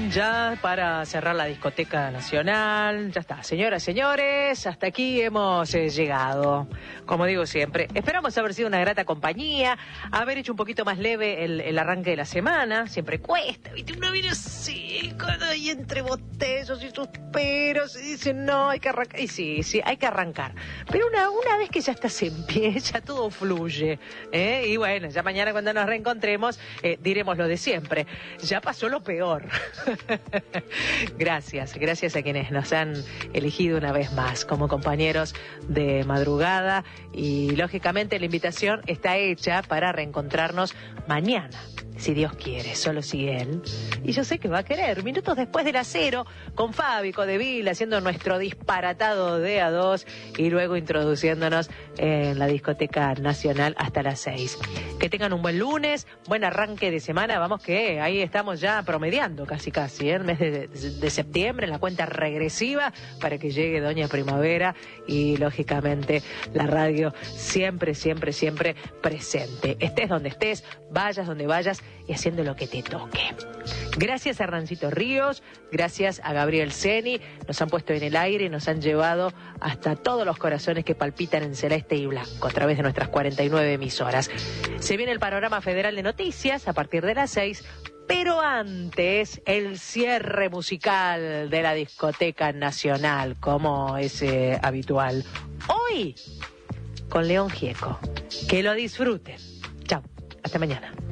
Ya para cerrar la discoteca nacional, ya está. Señoras, señores, hasta aquí hemos llegado. Como digo siempre, esperamos haber sido una grata compañía, haber hecho un poquito más leve el arranque de la semana. Siempre cuesta, ¿viste? Uno viene así, y entre botellos y suspiros, y dice, no, hay que arrancar. Y sí, hay que arrancar. Pero una vez que ya estás en pie, ya todo fluye. Y bueno, ya mañana cuando nos reencontremos, diremos lo de siempre. Ya pasó lo peor. Gracias a quienes nos han elegido una vez más como compañeros de madrugada, y lógicamente la invitación está hecha para reencontrarnos mañana, si Dios quiere, solo si Él, y yo sé que va a querer, minutos después de las 0, con Fabi Codeville haciendo nuestro disparatado de A2 y luego introduciéndonos en la discoteca nacional hasta las 6. Que tengan un buen lunes, buen arranque de semana. Vamos que ahí estamos ya promediando casi, el mes de septiembre, en la cuenta regresiva para que llegue Doña Primavera, y lógicamente la radio siempre presente. Estés donde estés, vayas donde vayas y haciendo lo que te toque. Gracias a Hernancito Ríos, gracias a Gabriel Ceni, nos han puesto en el aire y nos han llevado hasta todos los corazones que palpitan en celeste y blanco a través de nuestras 49 emisoras. Se viene el panorama federal de noticias a partir de las 6, pero antes el cierre musical de la discoteca nacional, como es habitual. Hoy con León Gieco. Que lo disfruten. Chao, hasta mañana.